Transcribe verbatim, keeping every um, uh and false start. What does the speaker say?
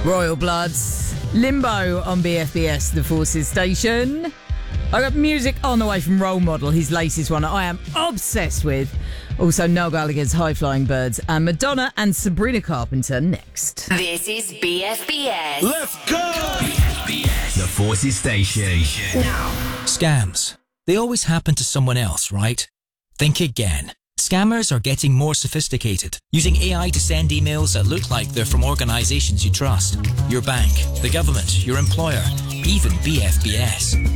Royal Bloods, Limbo on B F B S, the Forces station. I got music on the way from Role Model, his latest one I am obsessed with. Also Noel Gallagher's High Flying Birds and Madonna and Sabrina Carpenter next. This is B F B S. Let's go! B F B S, the Forces station. Now. Scams. They always happen to someone else, right? Think again. Scammers are getting more sophisticated, using A I to send emails that look like they're from organizations you trust. Your bank, the government, your employer, even B F B S.